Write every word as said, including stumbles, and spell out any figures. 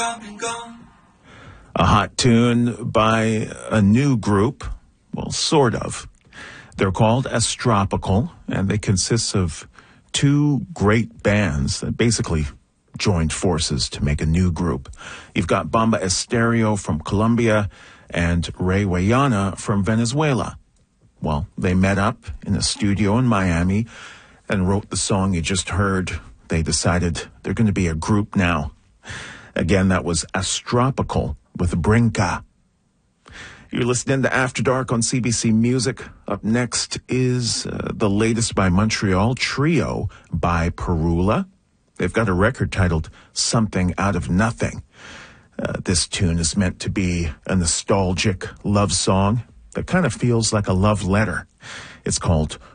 A hot tune by a new group, well, sort of. They're called Astropical, and they consist of two great bands that basically joined forces to make a new group. You've got Bomba Estéreo from Colombia and Ray Guayana from Venezuela. Well, they met up in a studio in Miami and wrote the song you just heard. They decided they're going to be a group now. Again, that was Astropical with Brinca. You're listening to After Dark on C B C Music. Up next is uh, the latest by Montreal Trio by Perula. They've got a record titled Something Out of Nothing. Uh, this tune is meant to be a nostalgic love song that kind of feels like a love letter. It's called